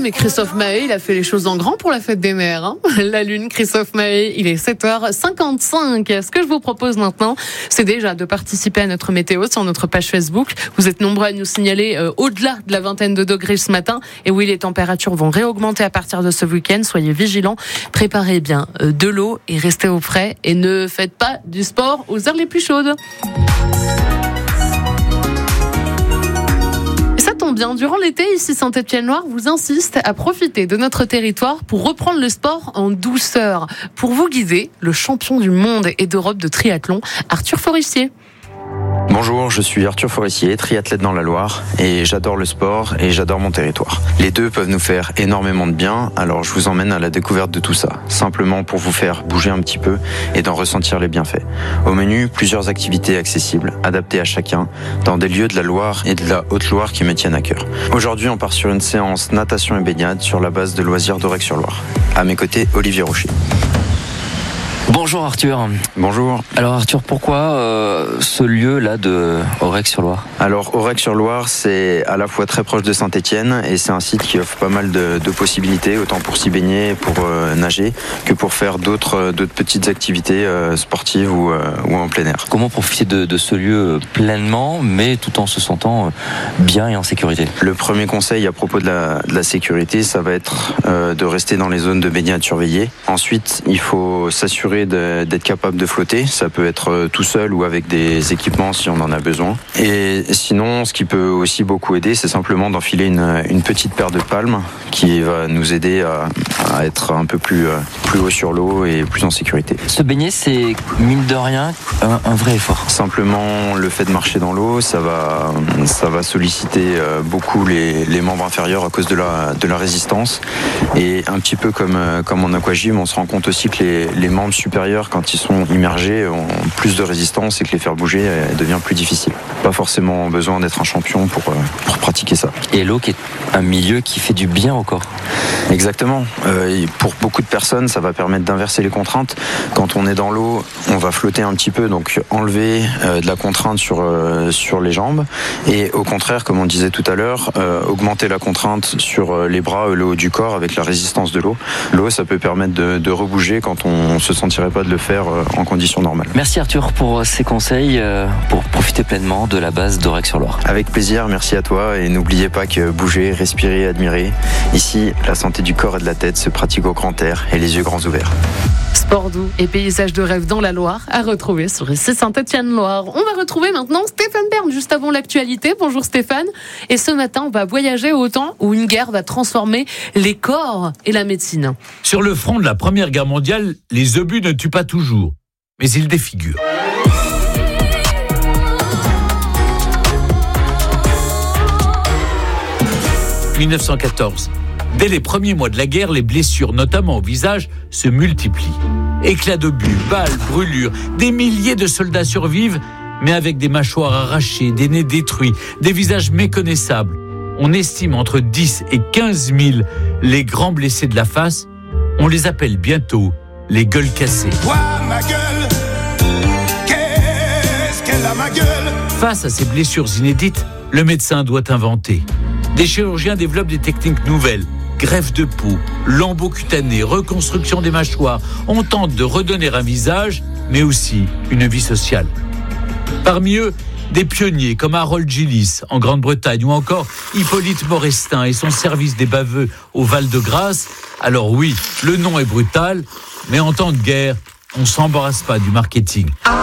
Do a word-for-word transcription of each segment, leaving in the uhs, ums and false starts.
mais Christophe Mahé, il a fait les choses en grand pour la fête des mères. Hein. La Lune, Christophe Mahé, il est sept heures cinquante-cinq. Ce que je vous propose maintenant, c'est déjà de participer à notre météo sur notre page Facebook. Vous êtes nombreux à nous signaler euh, au-delà de la vingtaine de degrés ce matin. Et oui, les températures vont réaugmenter à partir de ce week-end. Soyez vigilants, préparez bien euh, de l'eau et restez au frais. Et ne faites pas du sport aux heures les plus chaudes. Ça tombe bien, durant l'été, ici Saint-Étienne-Loire vous insiste à profiter de notre territoire pour reprendre le sport en douceur. Pour vous guider, le champion du monde et d'Europe de triathlon, Arthur Forissier. Bonjour, je suis Arthur Forissier, triathlète dans la Loire et j'adore le sport et j'adore mon territoire. Les deux peuvent nous faire énormément de bien, alors je vous emmène à la découverte de tout ça, simplement pour vous faire bouger un petit peu et d'en ressentir les bienfaits. Au menu, plusieurs activités accessibles, adaptées à chacun, dans des lieux de la Loire et de la Haute-Loire qui me tiennent à cœur. Aujourd'hui, on part sur une séance natation et baignade sur la base de loisirs d'Aurec-sur-Loire. À mes côtés, Olivier Rocher. Bonjour Arthur. Bonjour. Alors Arthur, pourquoi euh, ce lieu-là de Aurec-sur-Loire ? Alors Aurec-sur-Loire, c'est à la fois très proche de Saint-Étienne et c'est un site qui offre pas mal de, de possibilités, autant pour s'y baigner, pour euh, nager, que pour faire d'autres, d'autres petites activités euh, sportives ou, euh, ou en plein air. Comment profiter de, de ce lieu pleinement, mais tout en se sentant bien et en sécurité ? Le premier conseil à propos de la, de la sécurité, ça va être euh, de rester dans les zones de baignade surveillées. Ensuite, il faut s'assurer De, d'être capable de flotter. Ça peut être tout seul ou avec des équipements si on en a besoin. Et sinon, ce qui peut aussi beaucoup aider, c'est simplement d'enfiler une, une petite paire de palmes qui va nous aider à, à être un peu plus, plus haut sur l'eau et plus en sécurité. Se baigner, c'est mine de rien un, un vrai effort. Simplement, le fait de marcher dans l'eau, ça va, ça va solliciter beaucoup les, les membres inférieurs à cause de la, de la résistance. Et un petit peu comme, comme en aquagym, on se rend compte aussi que les, les membres supérieurs, quand ils sont immergés, ont plus de résistance et que les faire bouger euh, devient plus difficile. Pas forcément besoin d'être un champion pour, euh, pour pratiquer ça. Et l'eau qui est un milieu qui fait du bien au corps. Exactement. Euh, pour beaucoup de personnes, ça va permettre d'inverser les contraintes. Quand on est dans l'eau, on va flotter un petit peu, donc enlever euh, de la contrainte sur, euh, sur les jambes. Et au contraire, comme on disait tout à l'heure, euh, augmenter la contrainte sur euh, les bras, le haut du corps avec la résistance de l'eau. L'eau, ça peut permettre de, de rebouger quand on ne se sentirait pas de le faire en conditions normales. Merci Arthur pour ces conseils pour profiter pleinement de la base d'Aurec-sur-Loire. Avec plaisir, merci à toi et n'oubliez pas que bouger, respirer, admirer. Ici, la santé du corps et de la tête se pratique au grand air et les yeux grands ouverts. Sport doux et paysages de rêve dans la Loire à retrouver sur ici Saint-Étienne-Loire. On va retrouver maintenant Stéphane Bern juste avant l'actualité. Bonjour Stéphane. Et ce matin, on va voyager au temps où une guerre va transformer les corps et la médecine. Sur le front de la Première Guerre mondiale, les obus ne tuent pas toujours, mais ils défigurent. dix-neuf cent quatorze. Dès les premiers mois de la guerre, les blessures, notamment au visage, se multiplient. Éclats d'obus, balles, brûlures, des milliers de soldats survivent, mais avec des mâchoires arrachées, des nez détruits, des visages méconnaissables. On estime entre dix et quinze mille les grands blessés de la face. On les appelle bientôt les gueules cassées. Ouah, ma gueule, qu'est-ce qu'elle a ma gueule ? Face à ces blessures inédites, le médecin doit inventer. Des chirurgiens développent des techniques nouvelles. Greffe de peau, lambeaux cutanés, reconstruction des mâchoires. On tente de redonner un visage, mais aussi une vie sociale. Parmi eux, des pionniers comme Harold Gillis en Grande-Bretagne ou encore Hippolyte Morestin et son service des baveux au Val-de-Grâce. Alors oui, le nom est brutal, mais en temps de guerre, on ne s'embarrasse pas du marketing.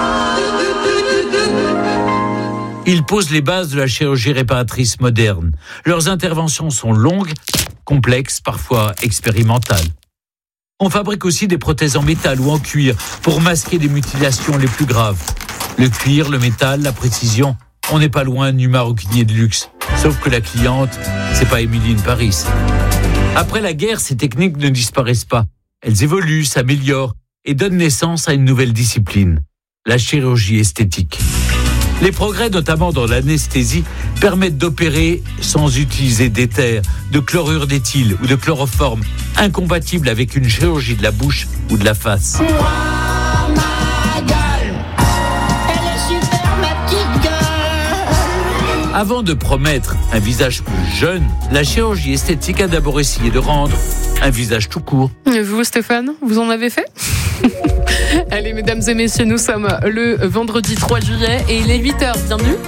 Ils posent les bases de la chirurgie réparatrice moderne. Leurs interventions sont longues, complexes, parfois expérimentales. On fabrique aussi des prothèses en métal ou en cuir pour masquer les mutilations les plus graves. Le cuir, le métal, la précision, on n'est pas loin du maroquinier de luxe. Sauf que la cliente, c'est pas Émilie Paris. Après la guerre, ces techniques ne disparaissent pas. Elles évoluent, s'améliorent et donnent naissance à une nouvelle discipline, la chirurgie esthétique. Les progrès, notamment dans l'anesthésie, permettent d'opérer sans utiliser d'éther, de chlorure d'éthyle ou de chloroforme, incompatibles avec une chirurgie de la bouche ou de la face. Avant de promettre un visage plus jeune, la chirurgie esthétique a d'abord essayé de rendre un visage tout court. Et vous, Stéphane, vous en avez fait ? Allez, mesdames et messieurs, nous sommes le vendredi trois juillet et il est huit heures. Bienvenue.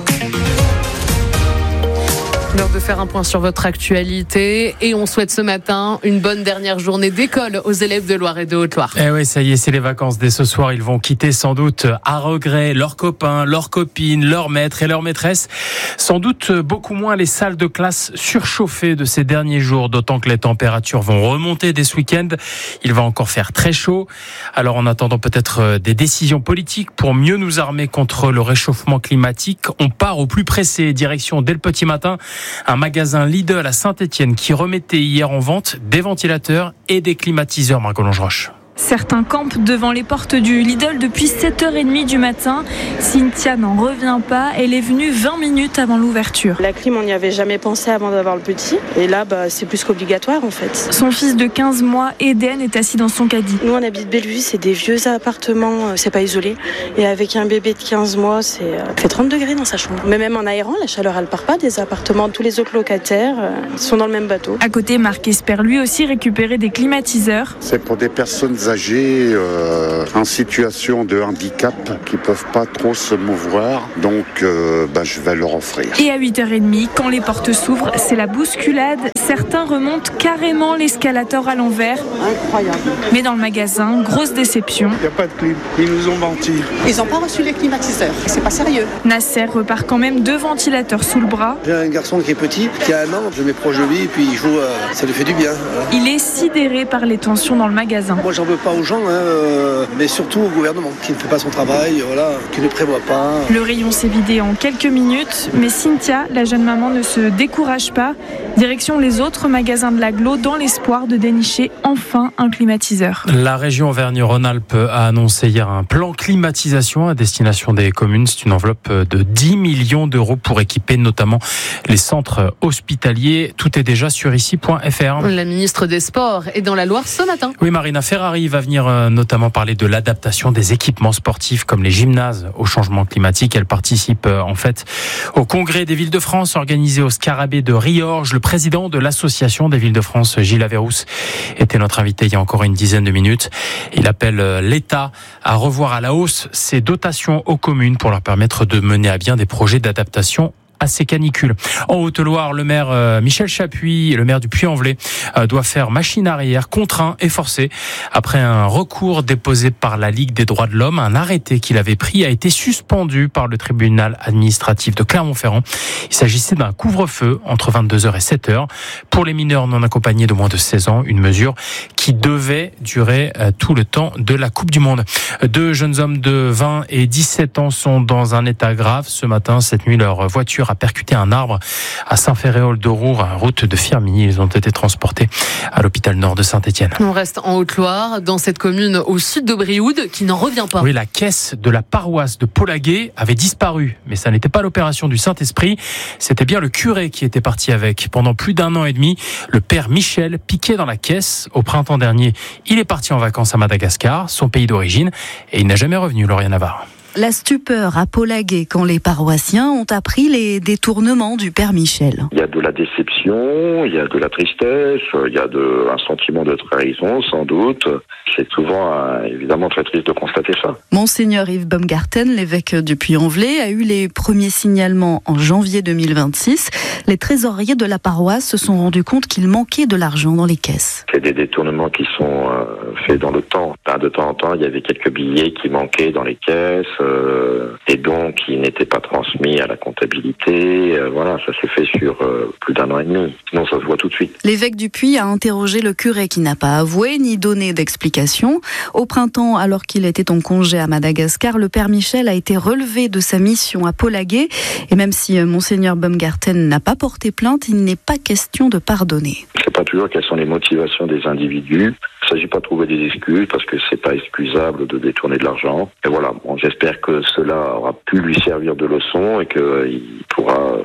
L'heure de faire un point sur votre actualité et on souhaite ce matin une bonne dernière journée d'école aux élèves de Loire et de Haute-Loire. Eh oui, ça y est, c'est les vacances. Dès ce soir, ils vont quitter sans doute à regret leurs copains, leurs copines, leurs maîtres et leurs maîtresses. Sans doute beaucoup moins les salles de classe surchauffées de ces derniers jours, d'autant que les températures vont remonter dès ce week-end. Il va encore faire très chaud. Alors en attendant peut-être des décisions politiques pour mieux nous armer contre le réchauffement climatique, on part au plus pressé, direction dès le petit matin. Un magasin Lidl à Saint-Étienne qui remettait hier en vente des ventilateurs et des climatiseurs, Margot Longeroche. Certains campent devant les portes du Lidl depuis sept heures trente du matin. Cynthia n'en revient pas. Elle est venue vingt minutes avant l'ouverture. La clim, on n'y avait jamais pensé avant d'avoir le petit. Et là, bah, c'est plus qu'obligatoire en fait. Son fils de quinze mois, Eden, est assis dans son caddie. Nous, on habite Bellevue, c'est des vieux appartements, c'est pas isolé. Et avec un bébé de quinze mois, c'est euh, fait trente degrés dans sa chambre. Mais même en aérant, la chaleur, elle part pas des appartements. Tous les autres locataires euh, sont dans le même bateau. À côté, Marc espère lui aussi récupérer des climatiseurs. C'est pour des personnes âgés euh, en situation de handicap qui ne peuvent pas trop se mouvoir, donc euh, bah, je vais leur offrir. Et à huit heures trente, quand les portes s'ouvrent, c'est la bousculade. Certains remontent carrément l'escalator à l'envers. Incroyable. Mais dans le magasin, grosse déception. Il n'y a pas de clim, ils nous ont menti. Ils n'ont pas reçu les climatiseurs, c'est pas sérieux. Nasser repart quand même deux ventilateurs sous le bras. J'ai un garçon qui est petit, qui a un an, je mets proche de lui, et puis il joue, euh, ça lui fait du bien. Hein. Il est sidéré par les tensions dans le magasin. Moi j'en veux pas aux gens, hein, euh, mais surtout au gouvernement qui ne fait pas son travail, voilà, qui ne prévoit pas. Le rayon s'est vidé en quelques minutes, mais Cynthia, la jeune maman, ne se décourage pas. Direction les autres magasins de l'agglo dans l'espoir de dénicher enfin un climatiseur. La région Auvergne-Rhône-Alpes a annoncé hier un plan climatisation à destination des communes. C'est une enveloppe de dix millions d'euros pour équiper notamment les centres hospitaliers. Tout est déjà sur ici point f r. La ministre des Sports est dans la Loire ce matin. Oui, Marina Ferrari va venir notamment parler de l'adaptation des équipements sportifs comme les gymnases au changement climatique. Elle participe en fait au congrès des villes de France organisé au Scarabée de Riorges. Le président de l'association des villes de France, Gilles Averrousse, était notre invité il y a encore une dizaine de minutes. Il appelle l'État à revoir à la hausse ses dotations aux communes pour leur permettre de mener à bien des projets d'adaptation à ces canicules. En Haute-Loire, le maire euh, Michel Chapuis, le maire du Puy-en-Velay, euh, doit faire machine arrière, contraint et forcé. Après un recours déposé par la Ligue des droits de l'homme, un arrêté qu'il avait pris a été suspendu par le tribunal administratif de Clermont-Ferrand. Il s'agissait d'un couvre-feu entre vingt-deux heures et sept heures pour les mineurs non accompagnés de moins de seize ans, une mesure qui devait durer euh, tout le temps de la Coupe du Monde. Deux jeunes hommes de vingt et dix-sept ans sont dans un état grave. Ce matin, cette nuit, leur voiture a percuté un arbre à Saint-Féréol-de-Roure, route de Firminy. Ils ont été transportés à l'hôpital nord de Saint-Étienne. On reste en Haute-Loire, dans cette commune au sud de Brioude, qui n'en revient pas. Oui, la caisse de la paroisse de Polaguet avait disparu, mais ça n'était pas l'opération du Saint-Esprit, c'était bien le curé qui était parti avec. Pendant plus d'un an et demi, le père Michel piquait dans la caisse. Au printemps dernier, il est parti en vacances à Madagascar, son pays d'origine, et il n'a jamais revenu, Lauriane Navarre. La stupeur à Polaguet quand les paroissiens ont appris les détournements du père Michel. Il y a de la déception, il y a de la tristesse, il y a de, un sentiment de trahison sans doute. C'est souvent euh, évidemment très triste de constater ça. Monseigneur Yves Baumgarten, l'évêque du Puy-en-Velay, a eu les premiers signalements en janvier deux mille vingt-six. Les trésoriers de la paroisse se sont rendus compte qu'il manquait de l'argent dans les caisses. C'est des détournements qui sont euh, faits dans le temps. De temps en temps, il y avait quelques billets qui manquaient dans les caisses. Euh, et donc qui n'était pas transmis à la comptabilité. Euh, voilà, ça s'est fait sur euh, plus d'un an et demi. Sinon, ça se voit tout de suite. L'évêque du Puy a interrogé le curé qui n'a pas avoué ni donné d'explication. Au printemps, alors qu'il était en congé à Madagascar, le père Michel a été relevé de sa mission à Polaguet. Et même si Monseigneur Baumgarten n'a pas porté plainte, il n'est pas question de pardonner. Je ne sais pas toujours quelles sont les motivations des individus. Il ne s'agit pas de trouver des excuses parce que c'est pas excusable de détourner de l'argent. Et voilà, bon, j'espère que cela aura pu lui servir de leçon et qu'il pourra s'amender.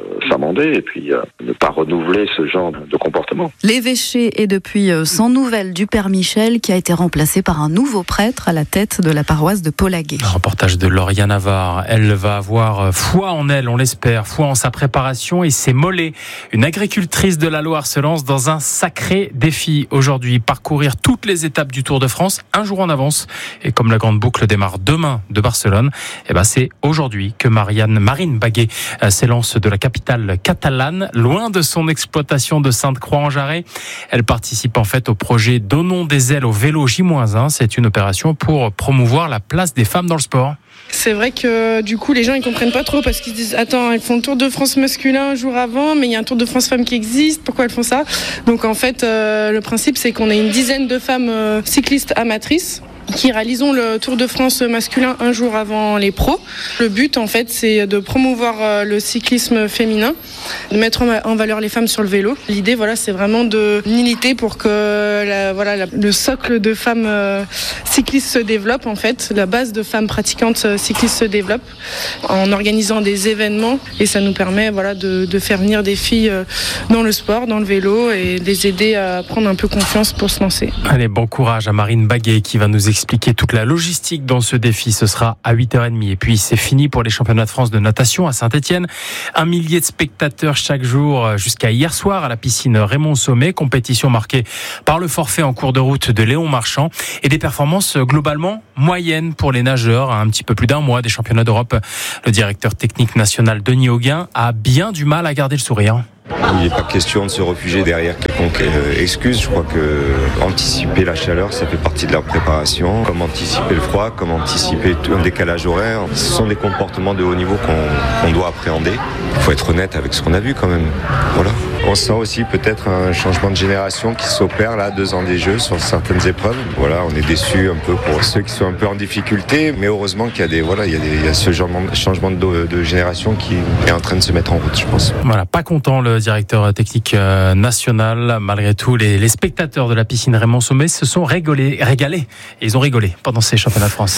réprimander et puis euh, ne pas renouveler ce genre de comportement. L'évêché est depuis sans nouvelles du Père Michel qui a été remplacé par un nouveau prêtre à la tête de la paroisse de Polaguet. Un reportage de Lauriane Navarre. Elle va avoir foi en elle, on l'espère, foi en sa préparation et ses mollets. Une agricultrice de la Loire se lance dans un sacré défi aujourd'hui. Parcourir toutes les étapes du Tour de France un jour en avance. Et comme la grande boucle démarre demain de Barcelone, eh ben c'est aujourd'hui que Marianne, Marine Baguet s'élance de la capitale catalane, loin de son exploitation de Sainte-Croix-en-Jarret. Elle participe en fait au projet Donnons des ailes au vélo J moins un. C'est une opération pour promouvoir la place des femmes dans le sport. C'est vrai que du coup les gens ils comprennent pas trop parce qu'ils se disent attends, elles font le Tour de France masculin un jour avant, mais il y a un Tour de France femmes qui existe, pourquoi elles font ça? Donc en fait euh, le principe c'est qu'on a une dizaine de femmes euh, cyclistes amatrices qui réalisons le Tour de France masculin un jour avant les pros. Le but, en fait, c'est de promouvoir le cyclisme féminin, de mettre en valeur les femmes sur le vélo. L'idée, voilà, c'est vraiment de militer pour que la, voilà, la, le socle de femmes cyclistes se développe, en fait. La base de femmes pratiquantes cyclistes se développe en organisant des événements et ça nous permet, voilà, de, de faire venir des filles dans le sport, dans le vélo et de les aider à prendre un peu confiance pour se lancer. Allez, bon courage à Marine Baguet qui va nous expliquer expliquer toute la logistique dans ce défi. Ce sera à huit heures trente. Et puis, c'est fini pour les championnats de France de natation à Saint-Étienne. Un millier de spectateurs chaque jour jusqu'à hier soir à la piscine Raymond Sommet. Compétition marquée par le forfait en cours de route de Léon Marchand et des performances globalement moyennes pour les nageurs. À un petit peu plus d'un mois des championnats d'Europe, le directeur technique national Denis Auguin a bien du mal à garder le sourire. Il n'est pas question de se réfugier derrière quelconque excuse. Je crois que anticiper la chaleur, ça fait partie de la préparation. Comme anticiper le froid, comme anticiper un décalage horaire. Ce sont des comportements de haut niveau qu'on, qu'on doit appréhender. Il faut être honnête avec ce qu'on a vu quand même. Voilà. On sent aussi peut-être un changement de génération qui s'opère là, deux ans des Jeux sur certaines épreuves. Voilà, on est déçus un peu pour ceux qui sont un peu en difficulté, mais heureusement qu'il y a des, voilà, il y a, des, il y a ce changement de, de génération qui est en train de se mettre en route, je pense. Voilà, pas content le directeur technique national. Malgré tout, les, les spectateurs de la piscine Raymond Sommet se sont régolés, régalés. Et ils ont rigolé pendant ces championnats de France.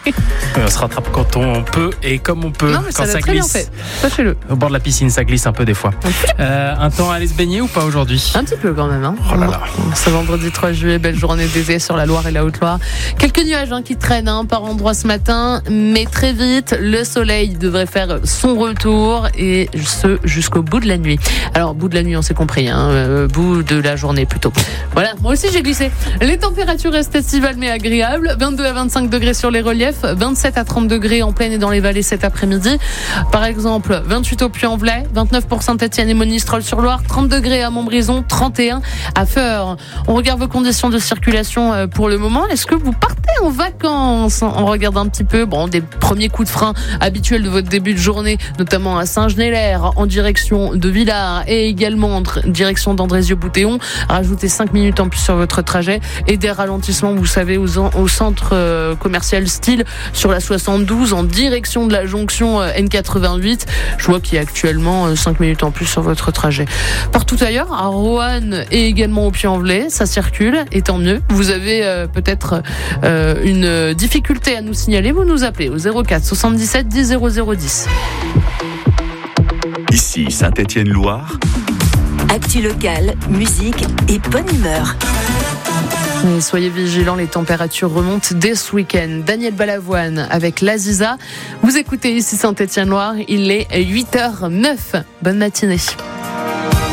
On se rattrape quand on peut et comme on peut. Non, mais quand ça, ça très glisse. bien fait. Sachez-le. Au bord de la piscine, ça glisse un peu des fois. Euh, un temps à aller se baigner ou pas aujourd'hui? Un petit peu quand même. Hein. Oh là là. Ce vendredi trois juillet, belle journée d'été sur la Loire et la Haute-Loire. Quelques nuages hein, qui traînent hein, par endroits ce matin, mais très vite, le soleil devrait faire son retour et ce jusqu'au bout de la nuit. Alors, bout de la nuit, on s'est compris, hein, euh, bout de la journée plutôt. Voilà, moi aussi j'ai glissé. Les températures restent estivales mais agréables. vingt-deux à vingt-cinq degrés sur les reliefs, vingt-sept à trente degrés en plaine et dans les vallées cet après-midi. Par exemple, vingt-huit au Puy-en-Velay, vingt-neuf pour Saint-Étienne et Monistrol-sur-Loire, trente degrés à Montbrison, trente et un à Feurs. On regarde vos conditions de circulation pour le moment. Est-ce que vous partez en vacances? On regarde un petit peu bon, des premiers coups de frein habituels de votre début de journée, notamment à Saint-Genélaire, en direction de Villars et également en direction d'Andrézieux-Boutéon. Rajoutez cinq minutes en plus sur votre trajet et des ralentissements, vous savez, aux, au centre commercial Style sur la soixante-douze en direction de la jonction N quatre-vingt-huit. Je vois qu'il y a actuellement cinq minutes en plus sur votre trajet. Partout ailleurs, à Roanne et également au Puy-en-Velay, ça circule et tant mieux. Vous avez euh, peut-être euh, une difficulté à nous signaler, vous nous appelez au zéro quatre soixante-dix-sept dix zéro zéro dix. Ici Saint-Étienne-Loire. Actu locale, musique et bonne humeur. Et soyez vigilants, les températures remontent dès ce week-end. Daniel Balavoine avec l'Aziza. Vous écoutez ici Saint-Étienne-Loire, il est huit heures zéro neuf. Bonne matinée.